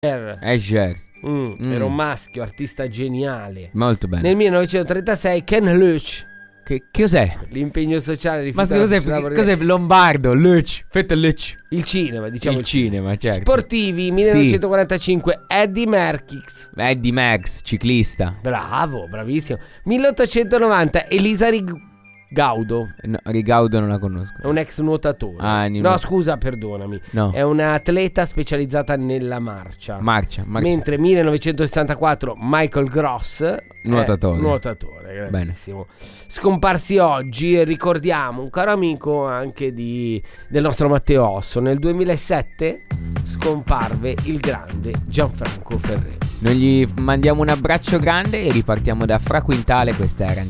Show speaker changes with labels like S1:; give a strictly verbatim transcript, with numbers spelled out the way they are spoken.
S1: Escher.
S2: Mm,
S1: Mm.
S2: Era un maschio, artista geniale.
S1: Molto bene.
S2: Nel millenovecentotrentasei Ken Loach,
S1: Che cos'è?
S2: l'impegno sociale
S1: Ma
S2: rifiuta la
S1: cos'è,
S2: società borghese.
S1: cos'è Lombardo? Luch, fetta Luch.
S2: Il cinema, diciamo
S1: Il cinema, certo.
S2: Sportivi, millenovecentoquarantacinque Eddie Merckx.
S1: Eddie Max, ciclista.
S2: Bravo, bravissimo. milleottocentonovanta Elisa Rig- Gaudo.
S1: No, Rigaudo non la conosco.
S2: È un ex nuotatore.
S1: Ah, ni-
S2: no, scusa, perdonami.
S1: No.
S2: È un'atleta specializzata nella marcia.
S1: Marcia, marcia.
S2: Mentre millenovecentosessantaquattro Michael Gross,
S1: Nuotatore.
S2: è nuotatore, grandissimo. Scomparsi oggi, ricordiamo un caro amico anche di, del nostro Matteo Osso. Nel duemilasette scomparve il grande Gianfranco Ferré.
S1: Noi gli mandiamo un abbraccio grande e ripartiamo da Fra Quintale. Questa era